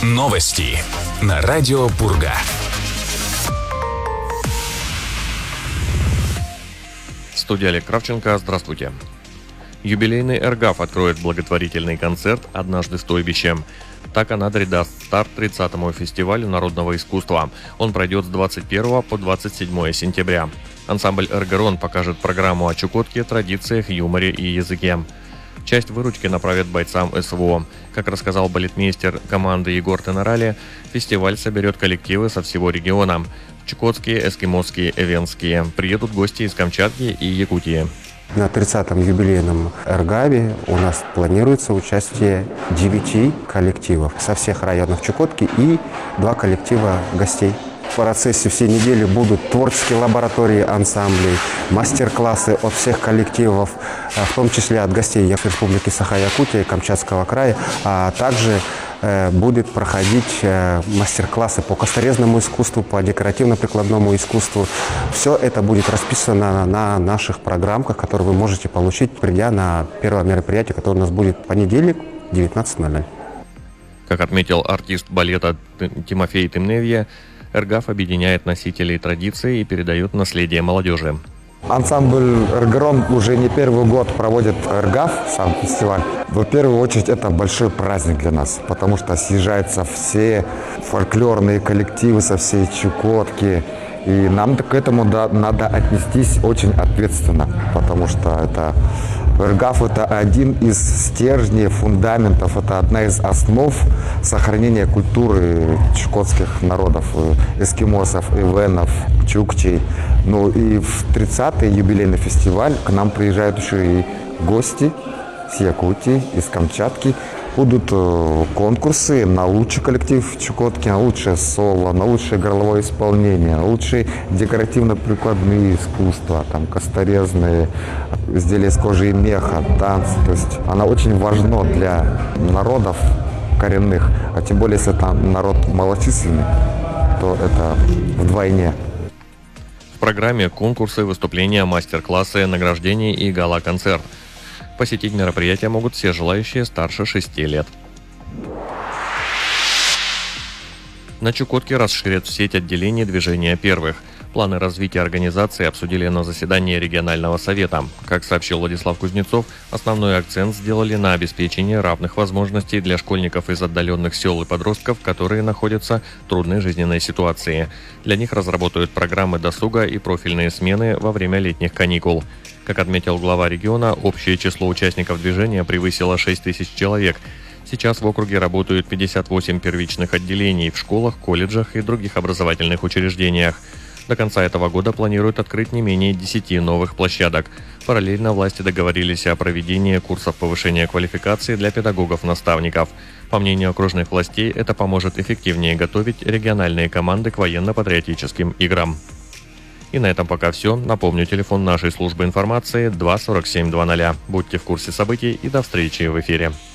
Новости на радио Пурга. Студия Олег Кравченко. Здравствуйте. Юбилейный Эргаф откроет благотворительный концерт «Однажды стойбище». Так Анадырь даст старт 30-му фестивалю народного искусства. Он пройдет с 21 по 27 сентября. Ансамбль «Эргарон» покажет программу о Чукотке, традициях, юморе и языке. Часть выручки направят бойцам СВО. Как рассказал балетмейстер команды Егор Тенорали, фестиваль соберет коллективы со всего региона. Чукотские, эскимосские, эвенские. Приедут гости из Камчатки и Якутии. На 30-м юбилейном Эргаве у нас планируется участие 9 коллективов со всех районов Чукотки и 2 коллектива гостей. В процессе всей недели будут творческие лаборатории ансамблей, мастер-классы от всех коллективов, в том числе от гостей Республики Саха-Якутия и Камчатского края, а также будет проходить мастер-классы по косторезному искусству, по декоративно-прикладному искусству. Все это будет расписано на наших программках, которые вы можете получить, придя на первое мероприятие, которое у нас будет в понедельник, 19:00. Как отметил артист балета Тимофей Тымневья, Эргаф объединяет носителей традиций и передает наследие молодежи. Ансамбль «Эргарон» уже не первый год проводит Эргаф, сам фестиваль. В первую очередь это большой праздник для нас, потому что съезжаются все фольклорные коллективы со всей Чукотки. И нам к этому надо отнестись очень ответственно, потому что Эргаф – это один из стержней, фундаментов, это одна из основ сохранения культуры чукотских народов, эскимосов, эвенов, чукчей. Ну и в 30-й юбилейный фестиваль к нам приезжают еще и гости с Якутии, из Камчатки. Будут конкурсы на лучший коллектив Чукотки, на лучшее соло, на лучшее горловое исполнение, на лучшие декоративно-прикладные искусства, там, косторезные, изделия из кожи и меха, танцы. То есть она очень важна для народов коренных, а тем более, если это народ малочисленный, то это вдвойне. В программе конкурсы, выступления, мастер-классы, награждения и гала-концерт. Посетить мероприятие могут все желающие старше 6 лет. На Чукотке расширят сеть отделений движения первых. Планы развития организации обсудили на заседании регионального совета. Как сообщил Владислав Кузнецов, основной акцент сделали на обеспечении равных возможностей для школьников из отдаленных сел и подростков, которые находятся в трудной жизненной ситуации. Для них разработают программы досуга и профильные смены во время летних каникул. Как отметил глава региона, общее число участников движения превысило 6 тысяч человек. Сейчас в округе работают 58 первичных отделений в школах, колледжах и других образовательных учреждениях. До конца этого года планируют открыть не менее 10 новых площадок. Параллельно власти договорились о проведении курсов повышения квалификации для педагогов-наставников. По мнению окружных властей, это поможет эффективнее готовить региональные команды к военно-патриотическим играм. И на этом пока все. Напомню, телефон нашей службы информации 24700. Будьте в курсе событий и до встречи в эфире.